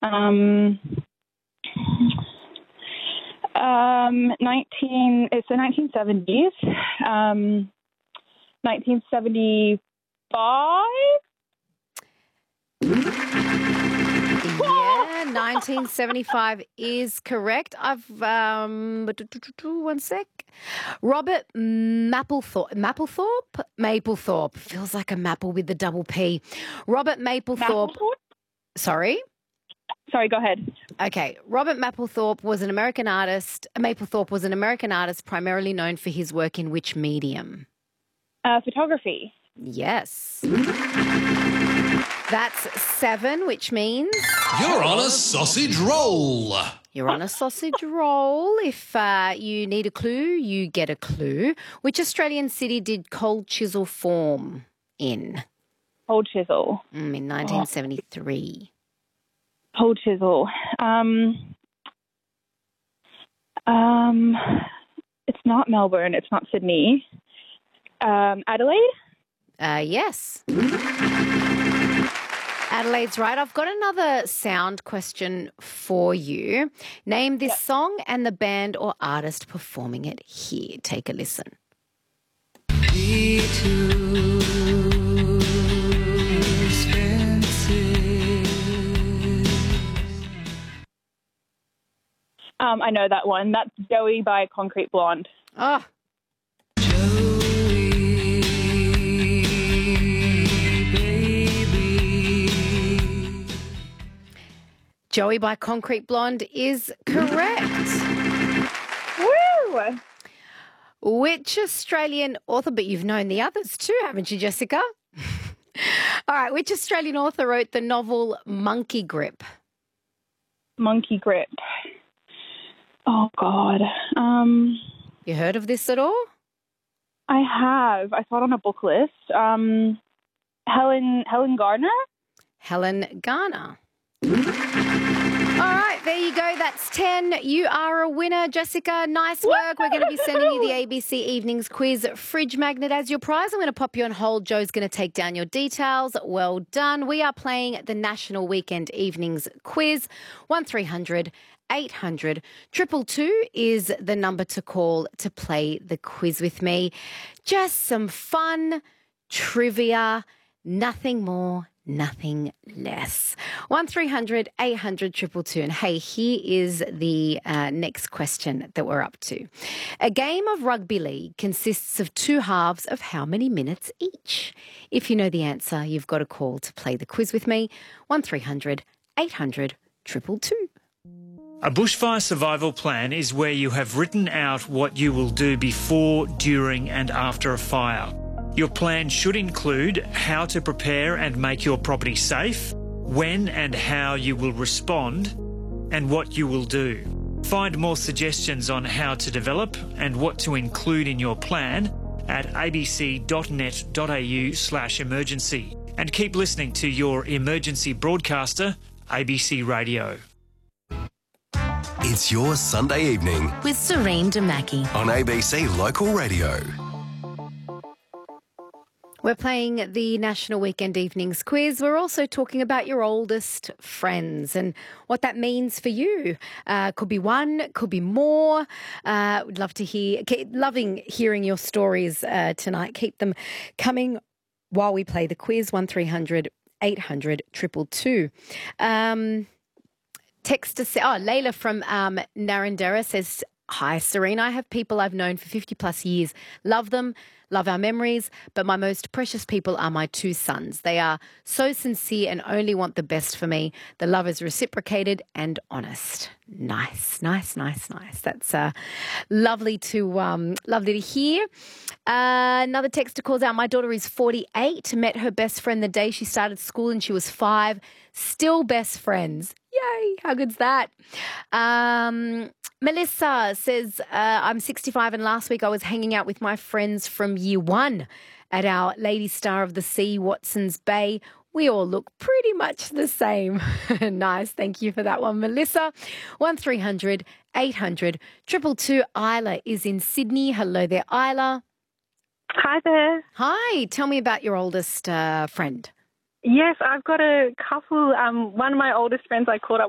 It's the 1970s. 1975. Yeah, 1975 is correct. I've one sec. Robert Mapplethorpe feels like a maple with the double P. Robert Mapplethorpe. Sorry. Sorry, go ahead. Okay. Robert Mapplethorpe was an American artist. Mapplethorpe was an American artist primarily known for his work in which medium? Photography. Yes. That's 7, which means... You're on a sausage roll. You're on a sausage roll. If you need a clue, you get a clue. Which Australian city did Cold Chisel form in? Cold Chisel. In 1973. Cold Chisel. It's not Melbourne. It's not Sydney. Adelaide? Yes. Adelaide's right. I've got another sound question for you. Name this song and the band or artist performing it here. Take a listen. I know that one. That's Joey by Concrete Blonde. Oh. Joey by Concrete Blonde is correct. Woo! Which Australian author, but you've known the others too, haven't you, Jessica? All right, which Australian author wrote the novel Monkey Grip? Monkey Grip. Oh, God. You heard of this at all? I have. I saw it on a book list. Helen Gardner? Helen Garner. All right, there you go. That's 10. You are a winner, Jessica. Nice work. We're going to be sending you the ABC Evenings Quiz fridge magnet as your prize. I'm going to pop you on hold. Joe's going to take down your details. Well done. We are playing the National Weekend Evenings Quiz. 1300 800 222 is the number to call to play the quiz with me. Just some fun trivia, nothing more, nothing less. 1300 800 222. And hey, here is the next question that we're up to. A game of rugby league consists of 2 halves of how many minutes each? If you know the answer, you've got a call to play the quiz with me. 1300 800 222. A bushfire survival plan is where you have written out what you will do before, during and after a fire. Your plan should include how to prepare and make your property safe, when and how you will respond, and what you will do. Find more suggestions on how to develop and what to include in your plan at abc.net.au/emergency. And keep listening to your emergency broadcaster, ABC Radio. It's your Sunday evening with Serene Damaki on ABC Local Radio. We're playing the National Weekend Evenings Quiz. We're also talking about your oldest friends and what that means for you. Could be one, could be more. Would love to hear, loving hearing your stories tonight. Keep them coming while we play the quiz. 1300 800 222. Text to say, Layla from Narrandera says, hi, Serena. I have people I've known for 50 plus years. Love them, love our memories, but my most precious people are my 2 sons. They are so sincere and only want the best for me. The love is reciprocated and honest. Nice, nice, nice, nice. That's lovely to hear. Another texter calls out, my daughter is 48, met her best friend the day she started school and she was 5. Still best friends. Yay, how good's that? Melissa says, I'm 65 and last week I was hanging out with my friends from year 1 at our Lady Star of the Sea, Watson's Bay. We all look pretty much the same. Nice. Thank you for that one, Melissa. 1300 800 222. Isla is in Sydney. Hello there, Isla. Hi there. Hi. Tell me about your oldest friend. Yes, I've got a couple. One of my oldest friends I caught up